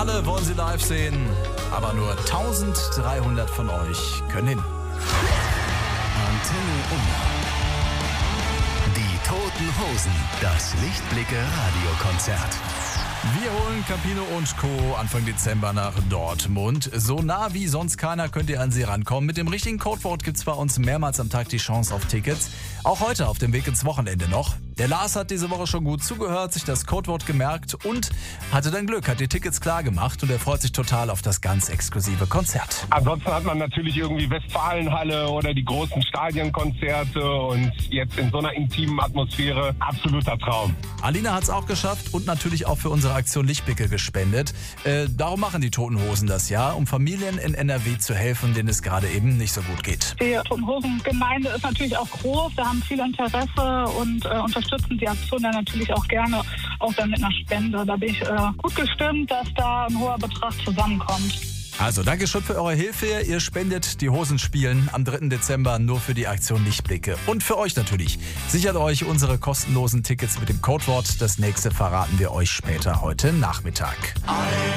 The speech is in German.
Alle wollen sie live sehen, aber nur 1300 von euch können hin. Antenne Unna. Die Toten Hosen, das Lichtblicke-Radiokonzert. Wir holen Campino und Co. Anfang Dezember nach Dortmund. So nah wie sonst keiner könnt ihr an sie rankommen. Mit dem richtigen Codewort gibt's bei uns mehrmals am Tag die Chance auf Tickets. Auch heute auf dem Weg ins Wochenende noch. Der Lars hat diese Woche schon gut zugehört, sich das Codewort gemerkt und hatte dann Glück, hat die Tickets klar gemacht und er freut sich total auf das ganz exklusive Konzert. Ansonsten hat man natürlich irgendwie Westfalenhalle oder die großen Stadionkonzerte und jetzt in so einer intimen Atmosphäre absoluter Traum. Alina hat's auch geschafft und natürlich auch für unsere Aktion Lichtblicke gespendet. Darum machen die Toten Hosen das Jahr, um Familien in NRW zu helfen, denen es gerade eben nicht so gut geht. Die Toten Hosen Gemeinde ist natürlich auch groß, wir haben viel Interesse und unterstützen die Aktion dann natürlich auch gerne, auch dann mit einer Spende. Da bin ich gut gestimmt, dass da ein hoher Betrag zusammenkommt. Also, danke schon für eure Hilfe. Ihr spendet die Hosen spielen am 3. Dezember nur für die Aktion Lichtblicke. Und für euch natürlich. Sichert euch unsere kostenlosen Tickets mit dem Codewort. Das nächste verraten wir euch später heute Nachmittag.